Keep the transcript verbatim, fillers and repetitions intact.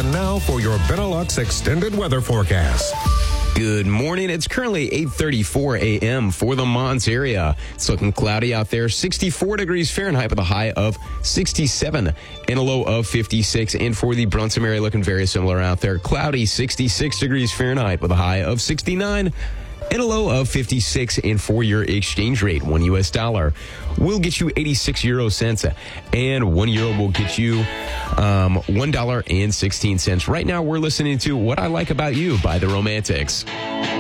And now for your Benelux extended weather forecast. Good morning. It's currently eight thirty-four a.m. for the Mons area. It's looking cloudy out there. sixty-four degrees Fahrenheit with a high of sixty-seven and a low of fifty-six. And for the Brunson area, looking very similar out there. Cloudy, sixty-six degrees Fahrenheit with a high of sixty-nine and a low of fifty-six. And for your exchange rate, one U S dollar will get you eighty-six euro cents, and one euro will get you um, one dollar and sixteen cents. Right now, we're listening to What I Like About You by The Romantics.